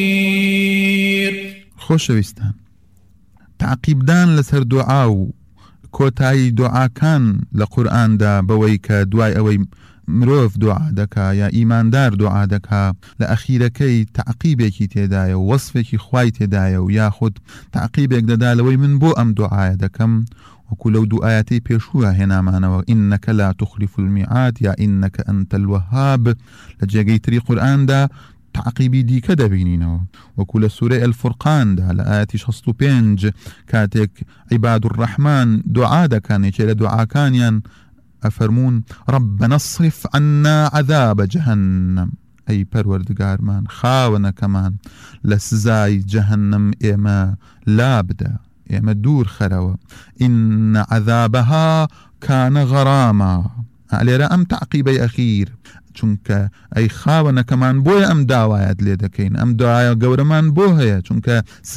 خۆشەویستان، تعقیبدان لەسەر دوعا و کۆتایی دوعاکان لە قورئاندا بەوەی کە دوای ئەوەی مرۆڤ دوعا دەکا یا ئیماندار دوعا دەکا لە ئەخیرەکەی تعقیبێکی تێدایە و وەصفێکی خوای تێدایە و یاخود تعقیبێک دەدا لەوەی من بۆ ئەم دوعایە دەکەم وەکو لەو دوو ئاەتەی پێشووە هێنامانەوە ئینەکە لا تخلف الميعاد یا ئینەکە ئەنتە الوهاب لە جێگەی تری قورئاندا تعقیبی دیکە دەبینینەوە وەکو لە سوورەی الفورقاندا لە ئاەتی 65 کاتێک عیباد الرحمن دوعا دەکەن یەکێ لە دوعاکانیان ئەفەرمون ربنا اصرف عنا عذاب جهنم ئەی پەروەردگارمان خاوەنەکەمان لە سزای جەهەنەم ئێمە لا بدە ئێمە دوور خەرەوە ئین عذابها كان غراما لێرە ئەم تعقیبەی ئەخیر چونکە ئەی خاوەنەکەمان بۆیە ئەم داوایەت لێ دەکەین ئەم دوایە گەورەمان بۆ هەیە چونکە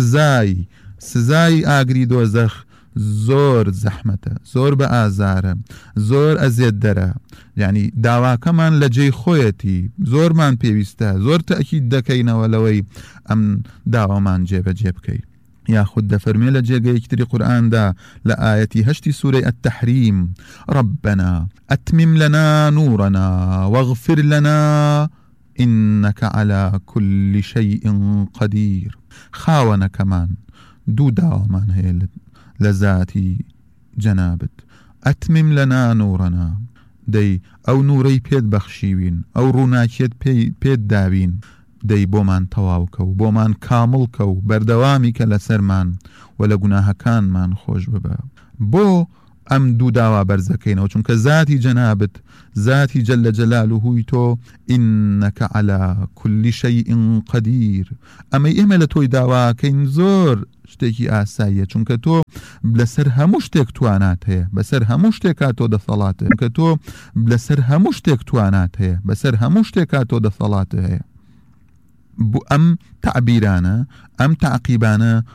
سزای ئاگری دۆزەخ زۆر زەحمەتە زۆر بە ئازارە زۆر ئەزیەت دەرە یعنی داواکەمان لە جێی خۆیەتی زۆرمان پێویستە زۆر تەکید دەکەینەوە لەوەی ئەم داوامان جێبەجێ بکەین یاخود دەفەرمێ لە جێگەیەکی تری قورئاندا لە ئاەتی 8 سوورەی التەحریم ربنا أتمم لنا نورنا واغفر لنا إنك على كل شيء قدير خاوەنەکەمان دوو داوامان هەیە لە ذاتی جەنابت ئەتمم لنا نورنا دەی ئەو نورەی پێت بەخشیوین ئەو ڕووناکیت پێت داوین دەی بۆمان تەواوکە و بۆمان کامڵکە و بەردەوامی کە لەسەرمان و لە گوناهەکانمان خۆش ببە بۆ ئەم دوو داوا بەرزەکەینەوە چونکە ذاتی جەنابت ذاتی جەلە جەلالوهوی تۆ ئینەکە عەلا كل شەیء قەدیر ئەمەی ئێمە لە تۆی داواکەین زۆر شتێکی ئاساییە چونکە تۆ لەسەر هەموو شتێک توانات هەیە بەسەر هەموو شتێکا تۆ دەسەڵاتە چونکە تۆ لەسەر هەموو شتێک توانات هەیە بەسەر هەموو شتێکا تۆ دەسەڵاتە هەیە بۆ ئەم تعبیرانە ئەم تعقیبانە